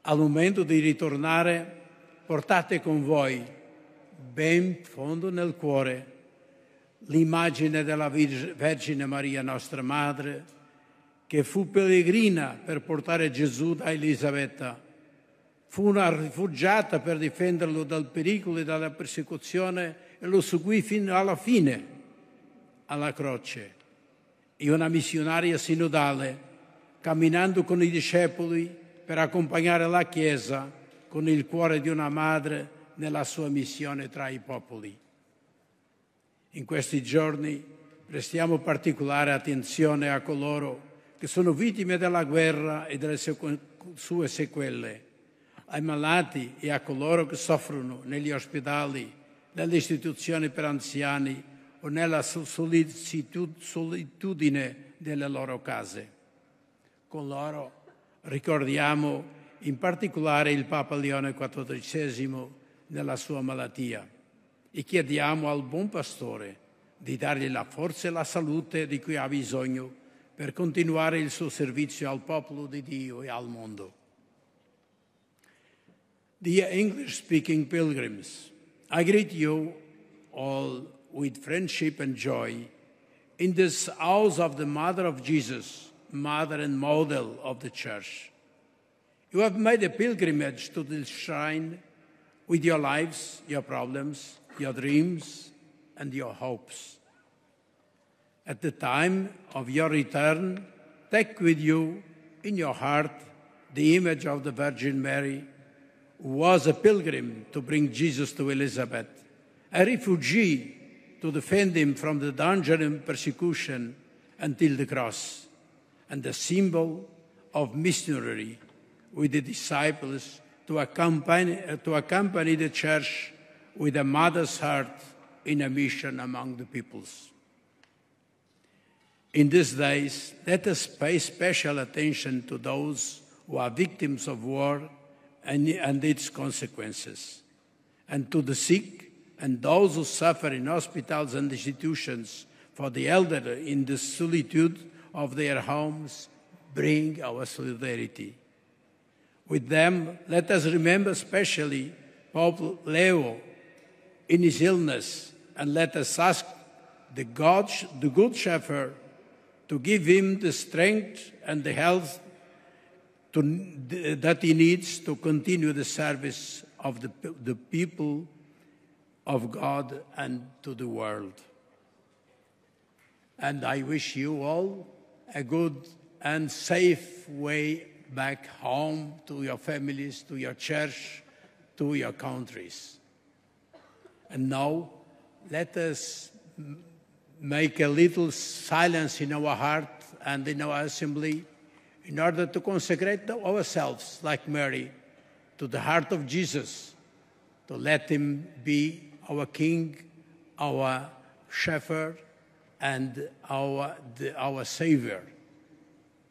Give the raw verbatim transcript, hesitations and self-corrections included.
Al momento di ritornare, portate con voi, ben fondo nel cuore, l'immagine della Vergine Maria, nostra Madre, che fu pellegrina per portare Gesù da Elisabetta. Fu una rifugiata per difenderlo dal pericolo e dalla persecuzione e lo seguì fino alla fine, alla croce. E una missionaria sinodale, camminando con i discepoli per accompagnare la Chiesa con il cuore di una madre nella sua missione tra i popoli. In questi giorni prestiamo particolare attenzione a coloro che sono vittime della guerra e delle sue sequele, ai malati e a coloro che soffrono negli ospedali, nelle istituzioni per anziani o nella solitudine delle loro case. Con loro ricordiamo in particolare il Papa Leone quattordicesimo nella sua malattia e chiediamo al buon pastore di dargli la forza e la salute di cui ha bisogno per continuare il suo servizio al popolo di Dio e al mondo. Dear English-speaking pilgrims, I greet you all with friendship and joy in this house of the Mother of Jesus, Mother and Model of the Church. You have made a pilgrimage to this shrine with your lives, your problems, your dreams, and your hopes. At the time of your return, take with you in your heart the image of the Virgin Mary, who was a pilgrim to bring Jesus to Elizabeth, a refugee to defend him from the danger and persecution until the cross, and a symbol of missionary with the disciples to accompany, to accompany the Church with a mother's heart in a mission among the peoples. In these days, let us pay special attention to those who are victims of war and, and its consequences, and to the sick and those who suffer in hospitals and institutions. For the elderly in the solitude of their homes, bring our solidarity. With them, let us remember especially Pope Leo in his illness, and let us ask the, God, the Good Shepherd to give him the strength and the health to, that he needs to continue the service of the, the people of God and to the world. And I wish you all a good and safe way back home to your families, to your church, to your countries. And now, let us make a little silence in our heart and in our assembly in order to consecrate ourselves, like Mary, to the heart of Jesus, to let him be our King, our Shepherd, and our, the, our Savior.